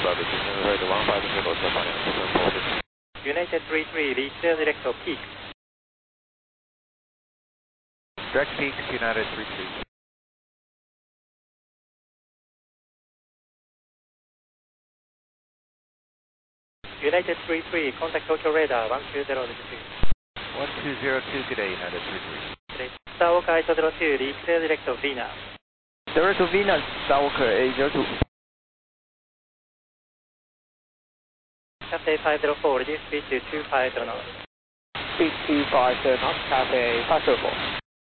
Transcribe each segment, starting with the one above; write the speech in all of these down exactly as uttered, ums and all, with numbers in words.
about the descent right one five zero, Japan Air seven four six. United three three, reach the direct peak. Direct peak, United three three. United three three, contact Tokyo radar one two zero degree. one two zero two, good day, United three three. Skywalker eight zero two, reach the direct Venus. Direct to Venus, Skywalker eight zero two. Cathay five zero four, reduce speed to two five zero knots. Speed two five zero knots, Cathay five zero four.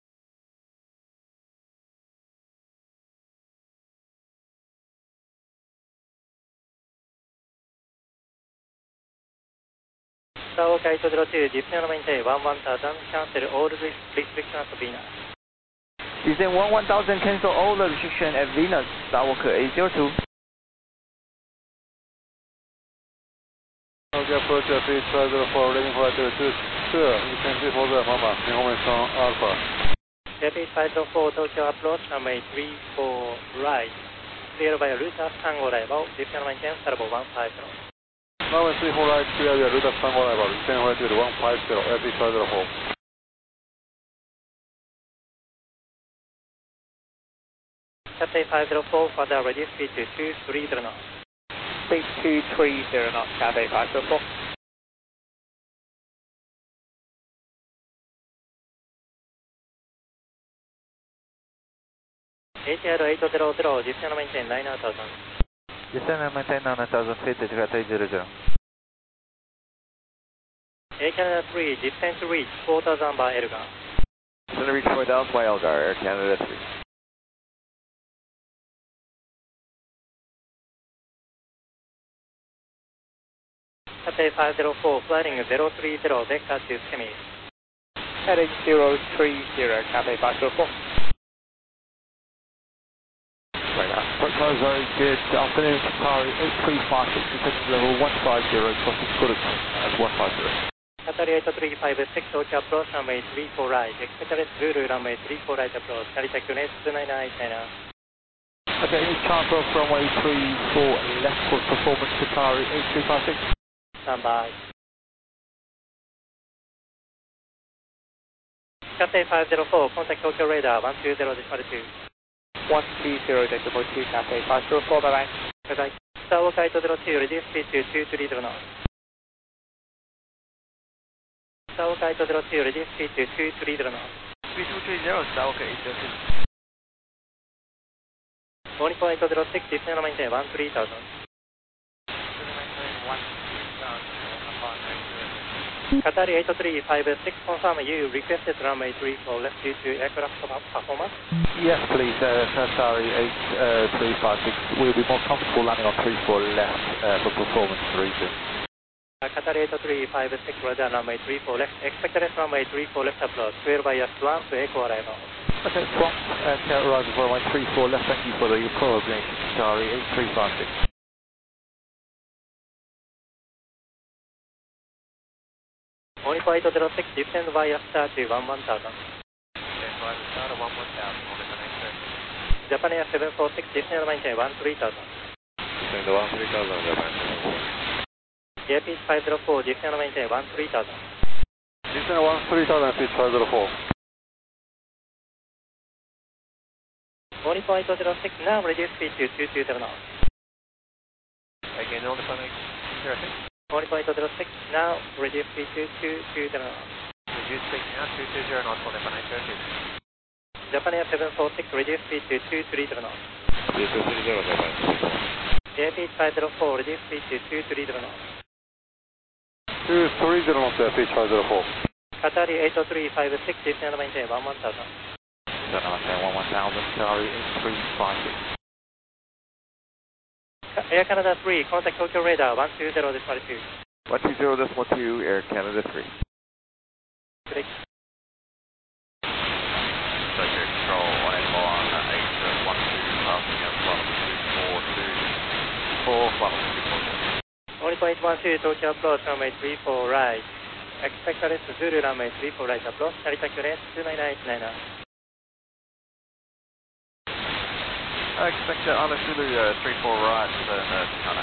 Skywalker eight zero two, descend and maintain one one thousand, cancel all restrictions at Venus. Descend one one thousand, cancel all the restriction at Venus, Skywalker eight zero two. Okay, approach at three five zero four, reading for two two two, you can see for the Mama, information Alpha. Rapid five zero four, Tokyo approach, runway three four right. Clear by Ruta Tango arrival, descend and maintain Starboard one five zero. Runway three four right, clear via Ruta Tango arrival, descend altitude one five zero, Rapid five zero four. Cathay five zero four, further reduce speed to two three zero knots. Speed two three zero knots, Cathay five zero four. A T R eight zero zero, descend and maintain nine thousand. Descend and maintain nine thousand feet at Cathay zero zero. Air Canada three, descend to reach four thousand by Elgar. Descend to reach four thousand by Elgar, Air Canada three. Cathay five zero four, flying zero three zero, vector to semi. Heading zero three zero, Cathay five zero four. Sorry, good afternoon, Qatari eight three five six, descent level one five zero, crossing Scottish at one five zero. Qatari eight three five six, Tokyo approach, runway three four right. Expect Zulu, runway three four right approach. Calitek units two nine nine China. Okay, chart off runway three four left for performance, Qatari eight three five six. Stand by. Cathay five zero four, contact Tokyo radar one two zero decimal two. one two zero decimal two, Cathay five zero four, bye bye. Bye bye. Skywalker eight zero two, reduce speed to two three zero knots. Skywalker eight zero two, reduce speed to two three zero knots. Speed two three zero, Skywalker eight zero two. Monitor eight zero six, descend and maintain one three thousand. Qatari eight three five six, confirm you requested runway three four left due to aircraft performance. Yes, please, uh, Qatari eight three five six. We'll be more comfortable landing on three four left uh, for performance reasons. Uh, Qatari eight three five six, radar runway three four left. Expected runway three four left approach. Clear by Swan to Echo arrival. Okay, Swan, uh, Terrorizer for runway three four left. Thank you for the coordination, Qatari eight three five six. Monitor eight zero six, descend via star to one one thousand. Descend via star to one one thousand, on the connector. Japan Air seven four six, descend and maintain one three thousand. Descend to one three thousand, Japan seven four. Air Peace five zero four, descend and maintain one three thousand. Descend one three thousand, Peace five zero four. Monitor eight zero six, now reduce speed to two two zero knots. Again, on the connector. Monitor eight zero six, now reduce speed to two two zero knots. Reduce speed now, two two zero knots on the connector. Japan Air seven four six, reduce speed to two three zero knots. two two three zero, Japan seven four. Air Peace five zero four, reduce speed to two three zero knots. two three zero knots, Peace five zero four. Qatari eight three five six, descend and maintain one one thousand. Descend and maintain one one thousand, Qatari eight three five six. Air Canada three, contact Tokyo radar one two zero decimal two. one two zero decimal two, Air Canada three. Great. Tokyo Control, one eight more on eight one two, passing at one two four two four, one two four two. Monitor eight one two, Tokyo approach, runway three four right. Expect arrest Zulu, runway three four right approach, Calitek units two nine nine China. I expect uh, on a Zulu uh, three four right, uh, uh,